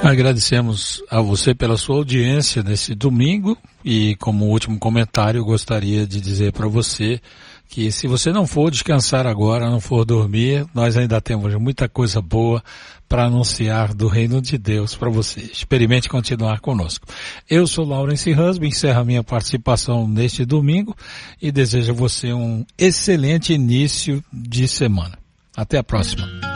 Agradecemos a você pela sua audiência nesse domingo e como último comentário eu gostaria de dizer para você que se você não for descansar agora, não for dormir, nós ainda temos muita coisa boa para anunciar do reino de Deus para você. Experimente continuar conosco. Eu sou Lawrence Husby, encerro a minha participação neste domingo e desejo a você um excelente início de semana. Até a próxima.